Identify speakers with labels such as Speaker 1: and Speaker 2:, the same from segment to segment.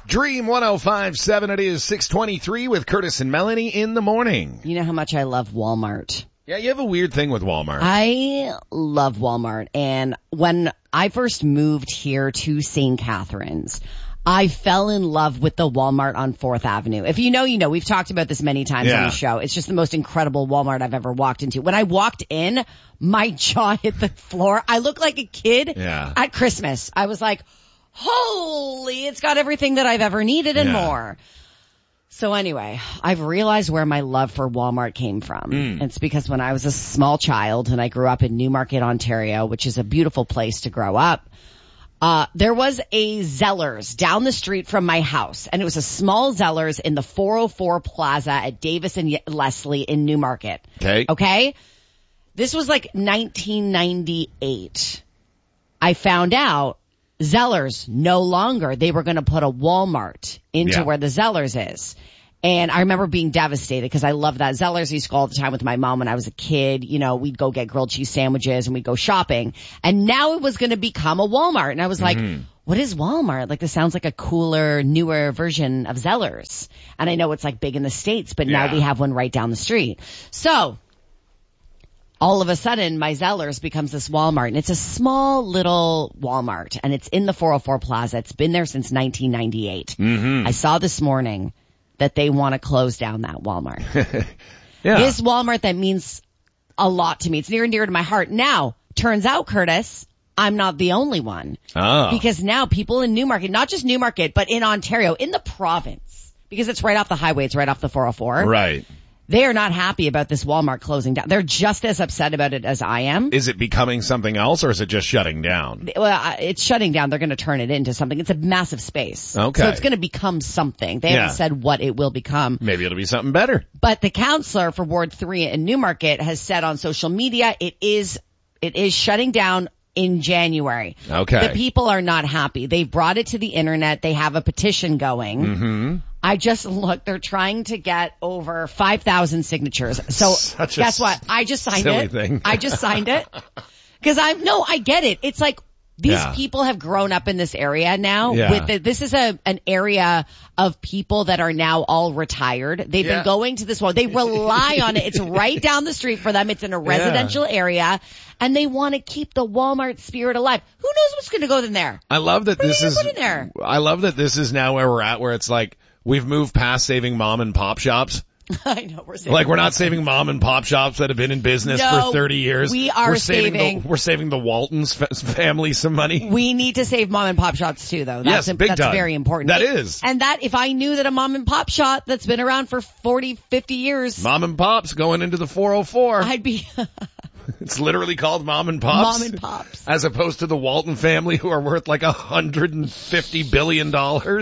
Speaker 1: Dream 105.7, it is 6:23 with Curtis and Melanie in the morning.
Speaker 2: You know how much I love Walmart.
Speaker 1: Yeah, you have a weird thing with Walmart.
Speaker 2: I love Walmart. And when I first moved here to St. Catharines, I fell in love with the Walmart on 4th Avenue. If you know, you know. We've talked about this many times on the show. It's just the most incredible Walmart I've ever walked into. When I walked in, my jaw hit the floor. I looked like a kid at Christmas. I was like, holy, it's got everything that I've ever needed and more. So anyway, I've realized where my love for Walmart came from. It's because when I was a small child and I grew up in Newmarket, Ontario, which is a beautiful place to grow up, there was a Zellers down the street from my house, and it was a small Zellers in the 404 Plaza at Davis and Leslie in Newmarket. Okay? This was like 1998. I found out Zellers no longer. They were going to put a Walmart into where the Zellers is. And I remember being devastated because I loved that Zellers. I used to go all the time with my mom when I was a kid. You know, we'd go get grilled cheese sandwiches and we'd go shopping. And now it was going to become a Walmart. And I was like, what is Walmart? Like, this sounds like a cooler, newer version of Zellers. And I know it's like big in the States, but now we have one right down the street. So all of a sudden, my Zellers becomes this Walmart, and it's a small little Walmart, and it's in the 404 Plaza. It's been there since 1998. I saw this morning that they want to close down that Walmart. This Walmart that means a lot to me. It's near and dear to my heart. Now, turns out, Curtis, I'm not the only one. Because now people in Newmarket, not just Newmarket, but in Ontario, in the province, because it's right off the highway, it's right off the 404.
Speaker 1: Right.
Speaker 2: They are not happy about this Walmart closing down. They're just as upset about it as I am.
Speaker 1: Is it becoming something else, or is it just shutting down?
Speaker 2: Well, it's shutting down. They're going to turn it into something. It's a massive space.
Speaker 1: Okay.
Speaker 2: So it's going to become something. They haven't said what it will become.
Speaker 1: Maybe it'll be something better.
Speaker 2: But the counselor for Ward 3 in Newmarket has said on social media it is shutting down in January.
Speaker 1: Okay.
Speaker 2: The people are not happy. They've brought it to the internet. They have a petition going. I just looked. They're trying to get over 5,000 signatures. So guess what? I just signed it.
Speaker 1: Thing.
Speaker 2: I just signed it. Because I get it. It's like these people have grown up in this area now. This is an area of people that are now all retired. They've been going to this one. They rely on it. It's right down the street for them. It's in a residential area. And they want to keep the Walmart spirit alive. Who knows what's going to go in there?
Speaker 1: I love that this is.
Speaker 2: Put in there?
Speaker 1: I love that this is now where we're at, where it's like we've moved past saving mom and pop shops.
Speaker 2: I know
Speaker 1: we're not saving mom and pop shops that have been in business for 30 years.
Speaker 2: We're
Speaker 1: saving the Waltons family some money.
Speaker 2: We need to save mom and pop shops too, though. That's
Speaker 1: big time.
Speaker 2: Very important.
Speaker 1: That is.
Speaker 2: And that if I knew that a mom and pop shop that's been around for 40, 50 years.
Speaker 1: Mom and pops going into the 404.
Speaker 2: I'd be.
Speaker 1: It's literally called Mom and Pops.
Speaker 2: Mom and Pops.
Speaker 1: As opposed to the Walton family who are worth like $150 billion.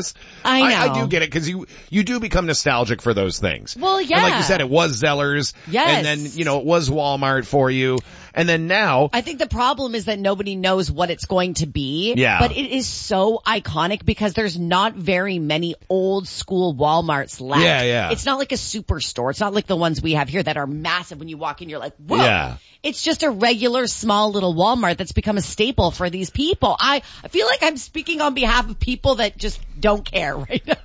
Speaker 2: I know.
Speaker 1: I do get it because you do become nostalgic for those things.
Speaker 2: Well, yeah.
Speaker 1: And like you said, it was Zellers.
Speaker 2: Yes.
Speaker 1: And then, it was Walmart for you. And then now.
Speaker 2: I think the problem is that nobody knows what it's going to be.
Speaker 1: Yeah.
Speaker 2: But it is so iconic because there's not very many old school Walmarts left.
Speaker 1: Yeah.
Speaker 2: It's not like a superstore. It's not like the ones we have here that are massive. When you walk in, you're like, whoa. Yeah. It's just a regular small little Walmart that's become a staple for these people. I feel like I'm speaking on behalf of people that just don't care right now.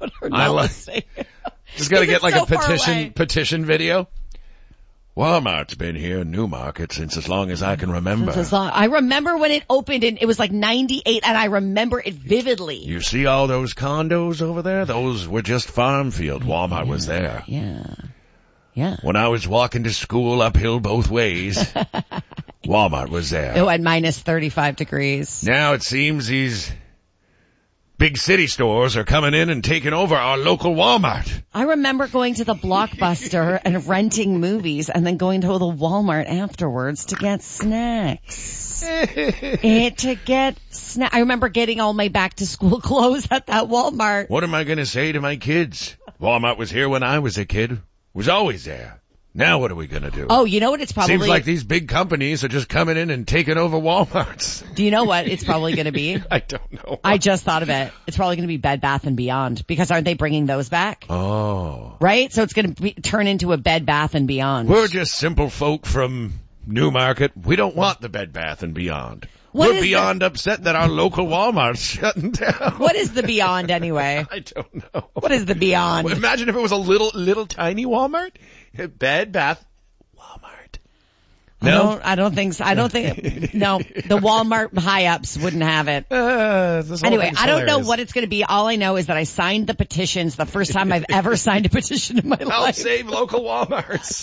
Speaker 1: Just gotta get like a petition video. Walmart's been here in Newmarket since as long as I can remember.
Speaker 2: I remember when it opened, and it was like 98, and I remember it vividly.
Speaker 1: You see all those condos over there? Those were just farm field. Walmart was there.
Speaker 2: Yeah.
Speaker 1: When I was walking to school uphill both ways, Walmart was there.
Speaker 2: Oh, at minus 35 degrees.
Speaker 1: Now it seems these big city stores are coming in and taking over our local Walmart.
Speaker 2: I remember going to the Blockbuster and renting movies and then going to the Walmart afterwards to get snacks. I remember getting all my back to school clothes at that Walmart.
Speaker 1: What am I going to say to my kids? Walmart was here when I was a kid. Was always there. Now what are we going to do?
Speaker 2: Oh, you know what it's probably...
Speaker 1: Seems like these big companies are just coming in and taking over Walmarts.
Speaker 2: Do you know what it's probably going to be?
Speaker 1: I don't know.
Speaker 2: I just thought of it. It's probably going to be Bed Bath & Beyond, because aren't they bringing those back?
Speaker 1: Oh.
Speaker 2: Right? So it's going to turn into a Bed Bath & Beyond.
Speaker 1: We're just simple folk from Newmarket. We don't want the Bed Bath & Beyond. We're beyond upset that our local Walmart's shutting down.
Speaker 2: What is the beyond anyway?
Speaker 1: I don't know.
Speaker 2: What is the beyond?
Speaker 1: Well, imagine if it was a little tiny Walmart. Bed, Bath, Walmart. No?
Speaker 2: I don't think so. No, the Walmart high-ups wouldn't have it. Anyway, I don't know what it's going to be. All I know is that I signed the petitions the first time I've ever signed a petition in my life.
Speaker 1: I'll save local Walmarts.